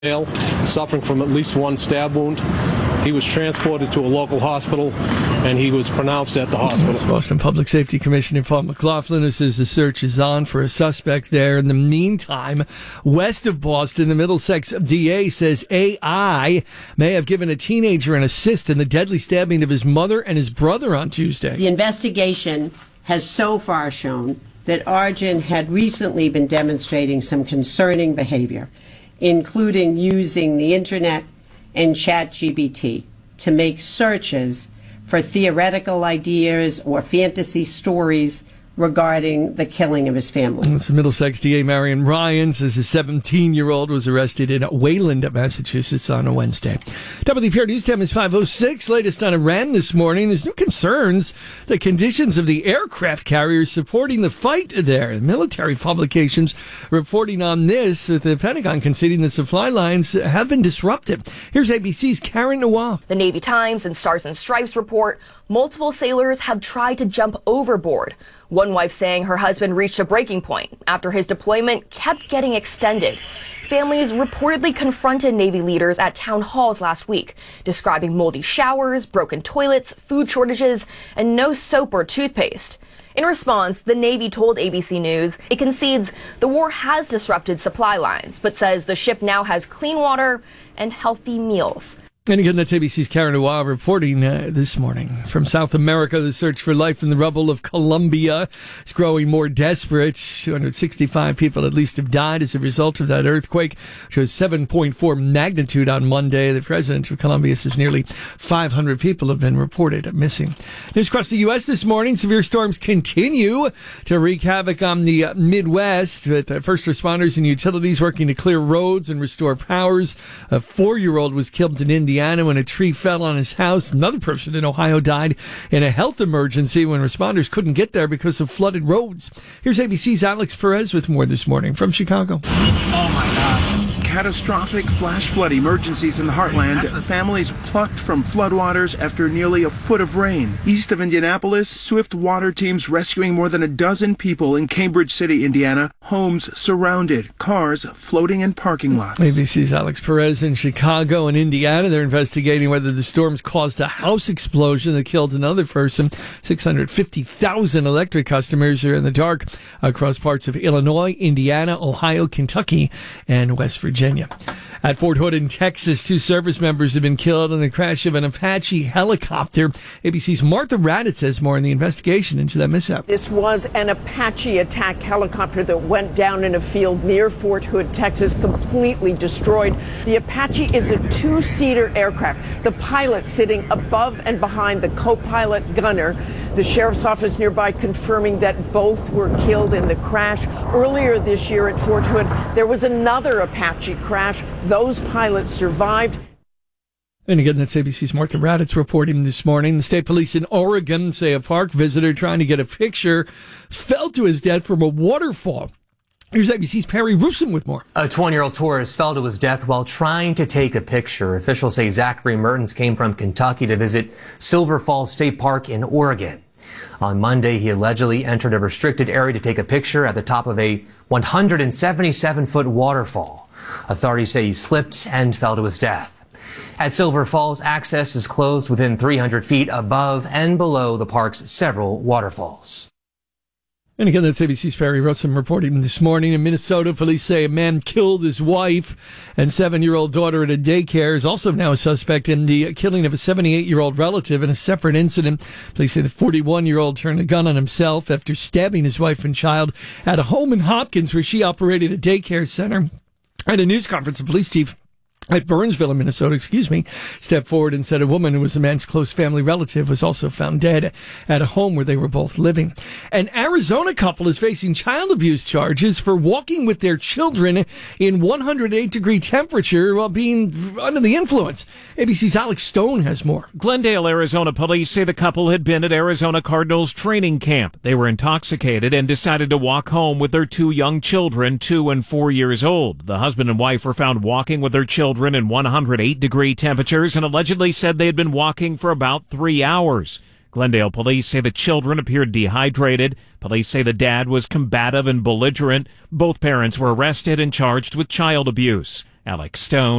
suffering from at least one stab wound. He was transported to a local hospital, and he was pronounced at the hospital. That's Boston Public Safety Commissioner Paul McLaughlin, who says the search is on for a suspect there. In the meantime, west of Boston, the Middlesex DA says AI may have given a teenager an assist in the deadly stabbing of his mother and his brother on Tuesday. The investigation has so far shown that Arjun had recently been demonstrating some concerning behavior, including using the internet and ChatGPT to make searches for theoretical ideas or fantasy stories regarding the killing of his family. It's Middlesex DA Marion Ryan says a 17-year-old was arrested in Wayland, Massachusetts on a Wednesday. WPR News Time is 5:06. Latest on Iran this morning. There's no concerns the conditions of the aircraft carriers supporting the fight there. Military publications reporting on this, with the Pentagon conceding that supply lines have been disrupted. Here's ABC's Karen Noir. The Navy Times and Stars and Stripes report multiple sailors have tried to jump overboard. One wife saying her husband reached a breaking point after his deployment kept getting extended. Families reportedly confronted Navy leaders at town halls last week, describing moldy showers, broken toilets, food shortages, and no soap or toothpaste. In response, the Navy told ABC News it concedes the war has disrupted supply lines, but says the ship now has clean water and healthy meals. And again, that's ABC's Karen Noir reporting this morning. From South America, the search for life in the rubble of Colombia is growing more desperate. 265 people at least have died as a result of that earthquake. Shows 7.4 magnitude on Monday. The president of Colombia says nearly 500 people have been reported missing. News across the U.S. this morning. Severe storms continue to wreak havoc on the Midwest, with first responders and utilities working to clear roads and restore powers. A 4-year-old was killed in Indiana when a tree fell on his house. Another person in Ohio died in a health emergency when responders couldn't get there because of flooded roads. Here's ABC's Alex Perez with more this morning from Chicago. Oh my God. Catastrophic flash flood emergencies in the heartland. Families plucked from floodwaters after nearly a foot of rain. East of Indianapolis, swift water teams rescuing more than a dozen people in Cambridge City, Indiana. Homes surrounded, cars floating in parking lots. ABC's Alex Perez in Chicago and Indiana. They're investigating whether the storms caused a house explosion that killed another person. 650,000 electric customers are in the dark across parts of Illinois, Indiana, Ohio, Kentucky, and West Virginia. At Fort Hood in Texas, 2 service members have been killed in the crash of an Apache helicopter. ABC's Martha Raddatz has more in the investigation into that mishap. This was an Apache attack helicopter that went down in a field near Fort Hood, Texas, completely destroyed. The Apache is a 2-seater aircraft, the pilot sitting above and behind the co-pilot gunner. The sheriff's office nearby confirming that both were killed in the crash. Earlier this year at Fort Hood, there was another Apache crash. Those pilots survived. And again, that's ABC's Martha Raddatz reporting this morning. The state police in Oregon say a park visitor trying to get a picture fell to his death from a waterfall. Here's ABC's Perry Russom with more. A 20-year-old tourist fell to his death while trying to take a picture. Officials say Zachary Mertens came from Kentucky to visit Silver Falls State Park in Oregon. On Monday, he allegedly entered a restricted area to take a picture at the top of a 177-foot waterfall. Authorities say he slipped and fell to his death. At Silver Falls, access is closed within 300 feet above and below the park's several waterfalls. And again, that's ABC's Perry Russom reporting this morning. In Minnesota, police say a man killed his wife and 7-year-old daughter at a daycare. Is also now a suspect in the killing of a 78-year-old relative in a separate incident. Police say the 41-year-old turned a gun on himself after stabbing his wife and child at a home in Hopkins where she operated a daycare center. At a news conference, the police chief at Burnsville in Minnesota, stepped forward and said a woman who was the man's close family relative was also found dead at a home where they were both living. An Arizona couple is facing child abuse charges for walking with their children in 108-degree temperature while being under the influence. ABC's Alex Stone has more. Glendale, Arizona police say the couple had been at Arizona Cardinals training camp. They were intoxicated and decided to walk home with their 2 young children, 2 and 4 years old. The husband and wife were found walking with their children in 108-degree temperatures and allegedly said they had been walking for about 3 hours. Glendale police say the children appeared dehydrated. Police say the dad was combative and belligerent. Both parents were arrested and charged with child abuse. Alex Stone.